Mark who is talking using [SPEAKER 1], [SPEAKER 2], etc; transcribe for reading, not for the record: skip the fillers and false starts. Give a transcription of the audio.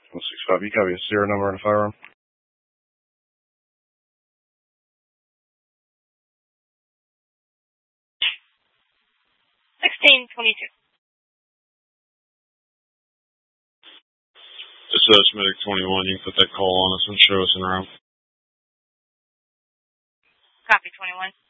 [SPEAKER 1] 165. You copy a serial number and a firearm?
[SPEAKER 2] 1622.
[SPEAKER 3] This is Medic 21. You can put that call on us and show us in route.
[SPEAKER 2] Copy 21.